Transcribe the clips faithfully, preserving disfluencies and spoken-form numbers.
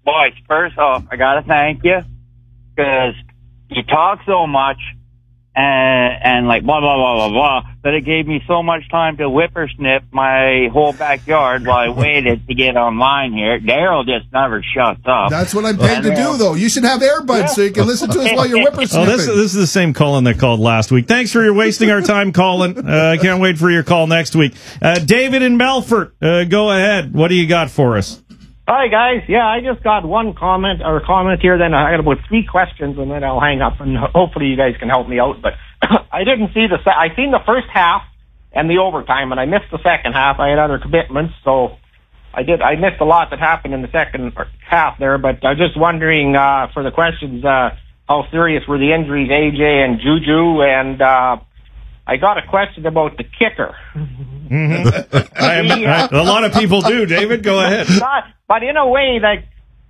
Boys, first off, I gotta thank you because you talk so much and and like blah blah blah blah blah that it gave me so much time to whippersnip my whole backyard while I waited to get online here. Daryl just never shuts up. That's what I'm paid to do, though. You should have earbuds yeah. so you can listen to us while you're whippersnipping. Oh, this, this is the same Colin that called last week. Thanks for your wasting our time, Colin. I uh, can't wait for your call next week. Uh, David in Melfort, uh, go ahead. What do you got for us? Hi, guys. Yeah, I just got one comment or comment here. Then I got about three questions, and then I'll hang up, and hopefully you guys can help me out. But I didn't see the se- I seen the first half and the overtime, and I missed the second half. I had other commitments, so I did. I missed a lot that happened in the second half there. But I was just wondering uh, for the questions, uh, how serious were the injuries, A J and Juju, and uh, I got a question about the kicker. Mm-hmm. I am, I, a lot of people do. David, go ahead. Not, but in a way, like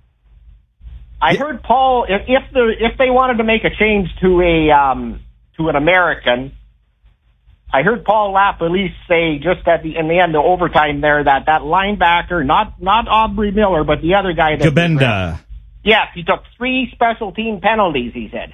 I heard Paul, if, if the if they wanted to make a change to a um, to an American, I heard Paul LaPolice say just at the in the end of overtime there that that linebacker, not not Aubrey Miller, but the other guy, that Gabenda. Yes, he took three special team penalties. He said,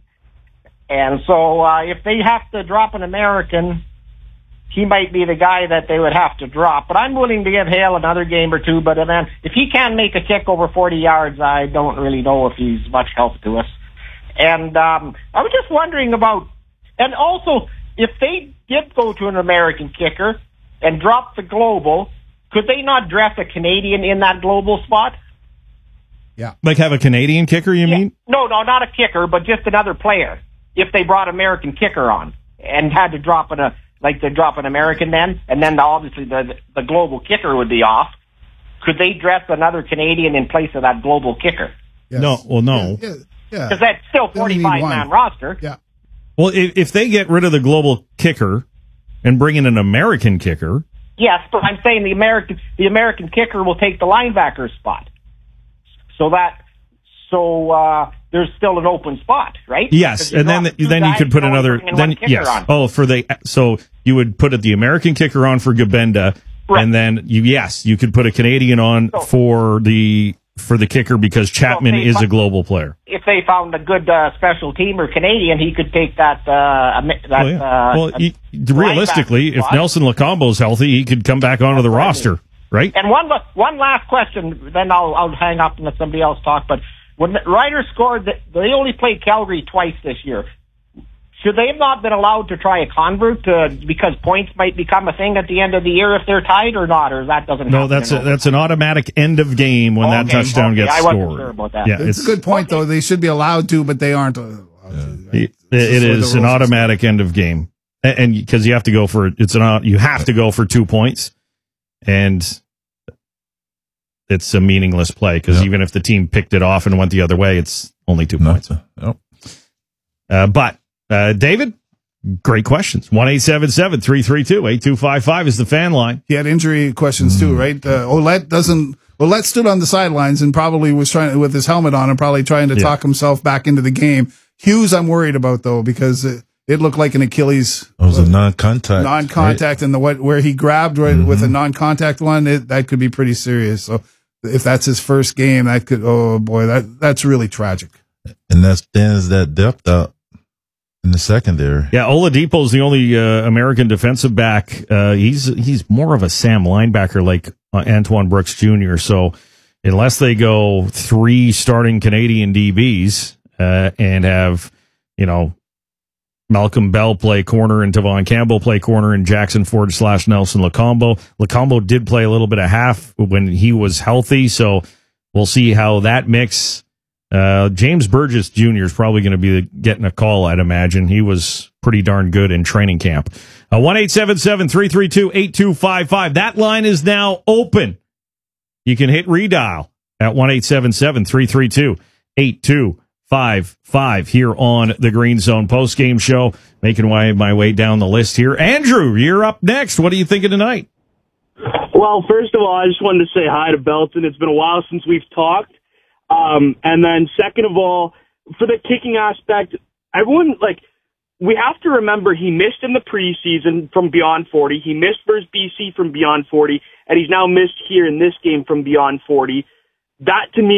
and so uh, if they have to drop an American, he might be the guy that they would have to drop. But I'm willing to give Hale another game or two. But then if he can't make a kick over forty yards, I don't really know if he's much help to us. And um, I was just wondering about, and also, if they did go to an American kicker and drop the global, could they not dress a Canadian in that global spot? Yeah. Like have a Canadian kicker, you yeah. mean? No, no, not a kicker, but just another player. If they brought American kicker on and had to drop in a, like they drop an American then, and then the, obviously the the global kicker would be off. Could they dress another Canadian in place of that global kicker? Yes. No, well, no. Yeah, yeah. Because that's still forty-five man roster. Yeah. Well, if, if they get rid of the global kicker and bring in an American kicker. Yes, but I'm saying the American the American kicker will take the linebacker spot. So that so uh, there's still an open spot, right? Yes, and then then you could put another then yes. On. Oh, for the so you would put it the American kicker on for Gabenda, right. And then you yes, you could put a Canadian on so, for the for the kicker because Chapman so is found, a global player. If they found a good uh, special team or Canadian, he could take that. Uh, that oh, yeah. uh, well, he, realistically, if Nelson Lacombo's healthy, he could come back onto That's the right. roster, right? And one one last question, then I'll I'll hang up and let somebody else talk. But when the Riders scored, they only played Calgary twice this year. Should they have not been allowed to try a convert to, because points might become a thing at the end of the year if they're tied or not, or that doesn't No, that's a, that's an automatic end of game when okay, that touchdown okay. gets I scored. wasn't sure about that. Yeah, it's, it's a good point, okay. though. They should be allowed to, but they aren't. Allowed yeah. to, right? It, it is an automatic end of game. And because you have to go for it's an you have to go for two points, and it's a meaningless play because yep. even if the team picked it off and went the other way, it's only two no, points. Yep. Uh, but uh, David, great questions. One eight seven seven three three two eight two five five is the fan line. He had injury questions mm. too, right? Uh, Ouellette doesn't. Ouellette stood on the sidelines and probably was trying with his helmet on and probably trying to yeah. talk himself back into the game. Hughes, I'm worried about though because it, it looked like an Achilles. It was uh, a non-contact. Non-contact, right? And the what where he grabbed right, mm-hmm. with a non-contact one, it, that could be pretty serious. So if that's his first game, that could oh boy, that that's really tragic. And that thins that depth out in the secondary. Yeah, Oladipo is the only uh, American defensive back. Uh, he's he's more of a Sam linebacker like uh, Antoine Brooks Junior So unless they go three starting Canadian D Bs uh, and have, you know, Malcolm Bell play corner and Tavon Campbell play corner and Jackson Ford slash Nelson Lacombo. Lacombo did play a little bit of half when he was healthy, so we'll see how that mix. Uh, James Burgess Junior is probably going to be getting a call, I'd imagine. He was pretty darn good in training camp. Uh, one eight seven seven three three two eight two five five. That line is now open. You can hit redial at one eight seven seven three three two eight two five five here on the Green Zone postgame show. Making my, my way down the list here. Andrew, you're up next. What are you thinking tonight? Well, first of all, I just wanted to say hi to Belton. It's been a while since we've talked. Um, and then second of all, for the kicking aspect, everyone, like, we have to remember he missed in the preseason from Beyond forty. He missed versus B C from Beyond forty, and he's now missed here in this game from Beyond forty. That, to me,